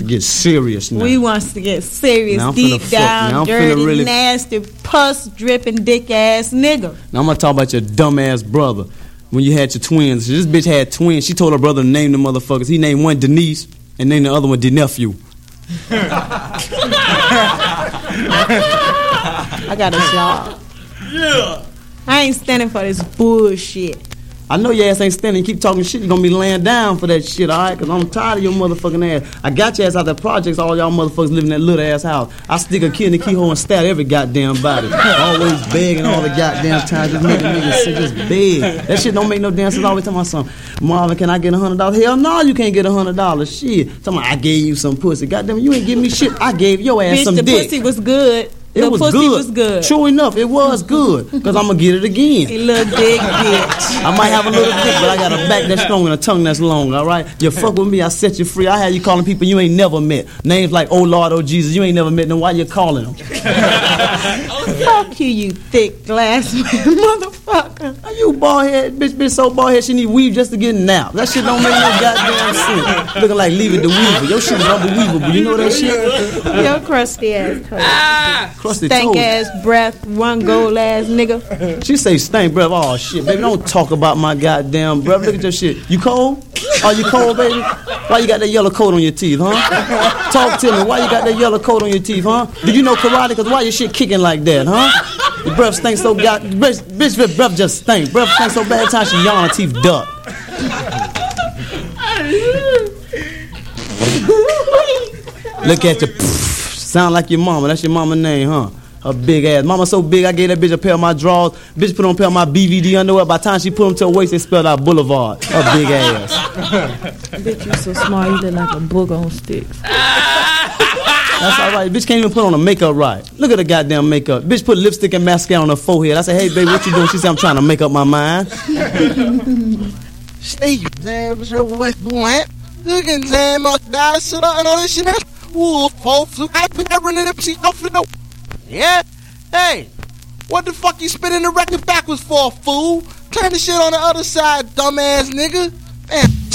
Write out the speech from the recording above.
get serious now. We wants to get serious, now deep down, dirty, nasty, pus dripping, dick ass nigga. Now I'm gonna talk about your dumb ass brother. When you had your twins, this bitch had twins. She told her brother to name the motherfuckers. He named one Denise and named the other one DeNephew. I got a job. Yeah. I ain't standing for this bullshit. I know your ass ain't standing. You keep talking shit, you're gonna be laying down for that shit, all right? Because I'm tired of your motherfucking ass. I got your ass out the projects, all y'all motherfuckers living in that little ass house. I stick a key in the keyhole and stab every goddamn body. Always begging all the goddamn time. Just making niggas shit just beg. That shit don't make no damn sense. Always telling my son, Marvin, can I get $100? Hell no, you can't get $100. Shit. Talking about I gave you some pussy. Goddamn, you ain't give me shit. I gave your ass bitch, some the dick. Pussy was good. It was pussy good. was good. True enough, it was good. Because I'm going to get it again. A little dick bitch. I might have a little dick, but I got a back that's strong and a tongue that's long, all right? You fuck with me, I set you free. I had you calling people you ain't never met. Names like, oh Lord, oh Jesus, you ain't never met them. Why you calling them? Fuck you thick glass motherfucker. Are you bald head? Bitch so bald head she need weave just to get napped. That shit don't make no goddamn sense. Looking like Leave It to Weaver. Your shit is unbelievable. You know that shit? Your crusty ass toe. Crusty Stank toes. ass breath, one gold ass nigga. She say stink breath. Oh shit, baby, don't talk about my goddamn breath. Look at your shit. You cold? Are you cold, baby? Why you got that yellow coat on your teeth, huh? Talk to me. Why you got that yellow coat on your teeth, huh? Do you know karate? Cause why your shit kicking like that, huh? Your breath stinks so bitch breath just stink. Breath stinks so bad time she yawn, teeth duck. Look at you. Sound like your mama. That's your mama name, huh? Her big ass. Mama so big, I gave that bitch a pair of my drawers. Bitch put on a pair of my BVD underwear. By the time she put them to her waist, they spelled out Boulevard. Her big ass. Bitch, you so smart, you look like a boog on sticks. That's all right. Bitch can't even put on the makeup right. Look at the goddamn makeup. Bitch put lipstick and mascara on her forehead. I said, hey, baby, what you doing? She said, I'm trying to make up my mind. Steve, damn, your wife blunt. Look at damn, my guy, sit up and all this shit. Ooh, folks, I put that running up, she don't know. Yeah? Hey, what the fuck you spinning the record backwards for, fool? Turn the shit on the other side, dumbass nigga. Man.